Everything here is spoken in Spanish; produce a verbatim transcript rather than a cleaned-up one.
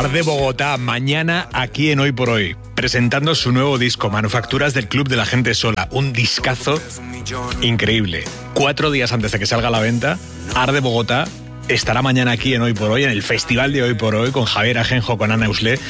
Arde Bogotá, mañana aquí en Hoy por Hoy, presentando su nuevo disco, Manufacturas del Club de la Gente Sola. Un discazo increíble. Cuatro días antes de que salga a la venta, Arde Bogotá estará mañana aquí en Hoy por Hoy, en el Festival de Hoy por Hoy, con Javier Ajenjo, con Ana Uslé.